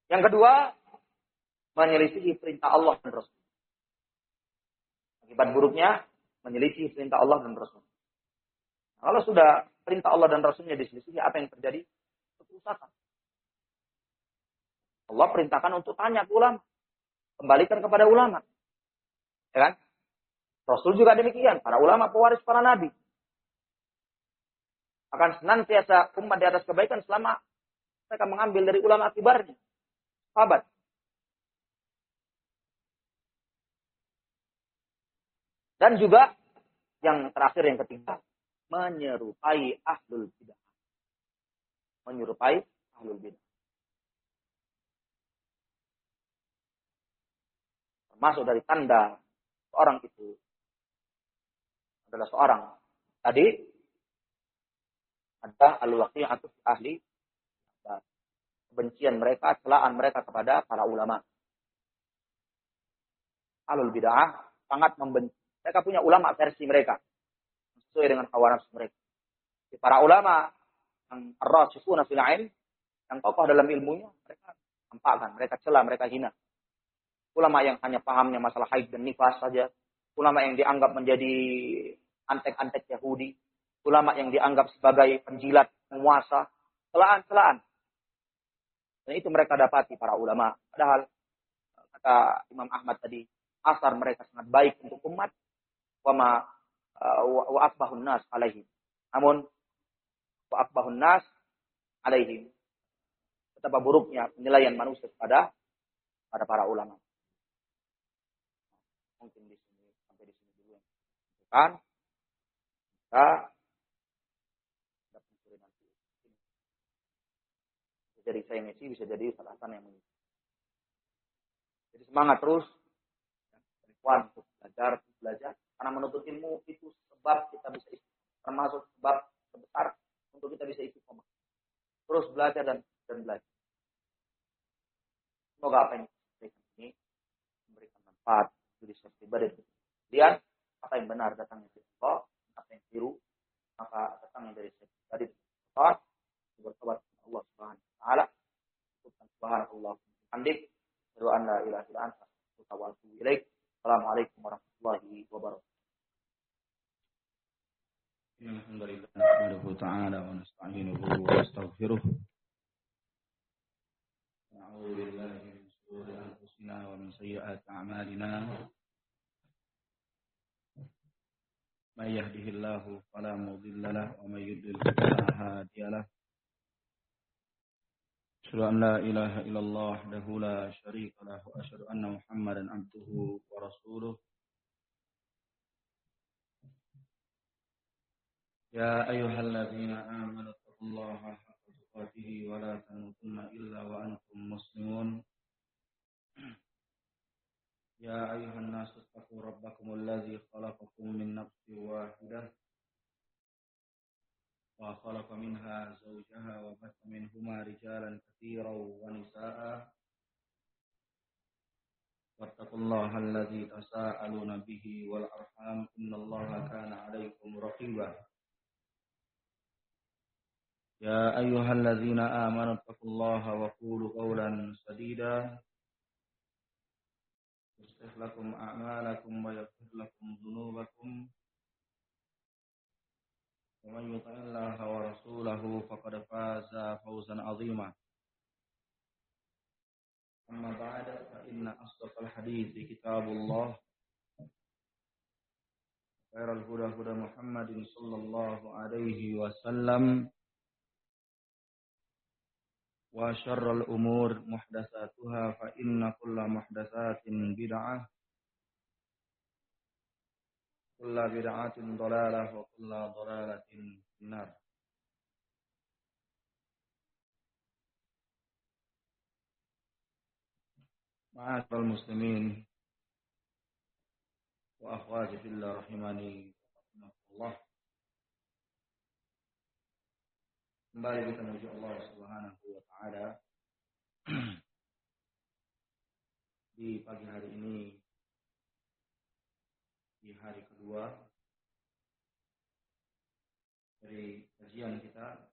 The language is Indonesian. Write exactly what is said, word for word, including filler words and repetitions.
Yang kedua, menyelisihi perintah Allah dan Rasul. Akibat buruknya, menyelisihi perintah Allah dan Rasul. Kalau sudah perintah Allah dan Rasulnya diselisihi, apa yang terjadi? Kerusakan. Allah perintahkan untuk tanya ke ulama. Kembalikan kepada ulama. Ya kan? Rasul juga demikian. Para ulama pewaris para nabi. Akan senantiasa umat di atas kebaikan selama mereka mengambil dari ulama kibarnya. Sahabat. Dan juga yang terakhir, yang ketiga, menyerupai ahlul bidah. Menyerupai ahlul bidah. Termasuk dari tanda seorang itu adalah seorang. Tadi ada al-waqi'atu ahli, kebencian mereka, celaan mereka kepada para ulama. Ahlul bid'ah sangat membenci. Mereka punya ulama versi mereka. Sesuai dengan hawa nafsu mereka. Para ulama yang ar-rasifuna fil ilm, yang kokoh dalam ilmunya, mereka tampakkan, mereka cela, mereka hina. Ulama yang hanya pahamnya masalah haid dan nifas saja. Ulama yang dianggap menjadi antek-antek Yahudi. Ulama yang dianggap sebagai penjilat, penguasa. Celaan-celaan. Dan itu mereka dapati para ulama. Padahal, kata Imam Ahmad tadi, asar mereka sangat baik untuk umat. Wama wa akbahun nas alaihim. Namun, wa akbahun nas alaihim. Betapa buruknya penilaian manusia kepada pada para ulama. Mungkin di sini sampai di sini dulu. Kan? Kita dapat mencuri nanti. Bisa jadi saya ngisi, bisa jadi Ustaz Hasan yang mengisi. Jadi semangat terus. Perempuan untuk belajar, untuk belajar. Karena menuntut ilmu itu sebab kita bisa istiqomah. Termasuk sebab sebesar untuk kita bisa istiqomah. Terus belajar dan, dan belajar. Semoga apa yang diberikan ini memberikan manfaat bagi saya pribadi. Kemudian apa yang benar datangnya dari Allah, apa yang keliru maka datangnya dari saya pribadi. Allah bertobat kepada Allah Subhanahu wa taala. Subhanallah. Hamdik. Wa an la ilaha illa anta astaghfiruka wa atubu ilaik. Assalamualaikum warahmatullahi wabarakatuh. Alhamdulillah nahmaduhu ta'ala wa nasta'inuhu wa nastaghfiruh. Na'udzu billahi min shururi anfusina wa min sayyiati a'malina. May yahdihillahu fala mudilla lahu wa may yudlil fala hadiya lahu. Asyhadu an la ilaha illallah wahdahu la syarika lahu wa asyhadu anna Muhammadan abduhu wa rasuluh. Ya ayyuhalladzina amanu taqullaha haqqa tuqatih wa la tamutunna illa wa antum muslimun. Ya ayyuhan nasu taqu rabbakumul ladzi khalaqakum min nafsin wahidah wa khalaqa minha zawjaha wa batha minhuma rijalan katsiran wa nisaa'a. Wattaqullaha alladzi tasaaluna bihi wal arham innallaha kana 'alaykum raqiba. Ya ayyuhalladzina amanu taqullaha wa qulu qawlan sadida yuslih lakum a'malakum wa yaghfir lakum dhunubakum wa man yuti'illaha wa rasulahu faqad faza fawzan 'azima. Amma ba'da fa inna asdaqal hadithi kitabullah khairal huda huda Muhammadin sallallahu alaihi wasallam wa syarrul umur muhdatsatuha fa inna kulla muhdatsatin bid'ah kulla bid'atin dhalalah wa kulla dhalalatin finnar. Ma'asyiral muslimin wa akhwati fillah rahimani Allah. Kembali kita menuju Allah Subhanahu wa taala di pagi hari ini, di hari kedua dari kajian kita